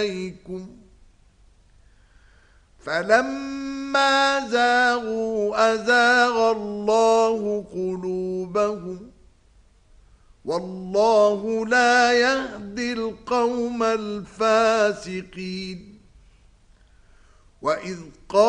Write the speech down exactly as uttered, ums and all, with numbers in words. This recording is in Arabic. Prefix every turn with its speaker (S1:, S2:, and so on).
S1: عليكم فلما زاغوا أزاغ الله قلوبهم والله لا يهدي القوم الفاسقين. وإذ قال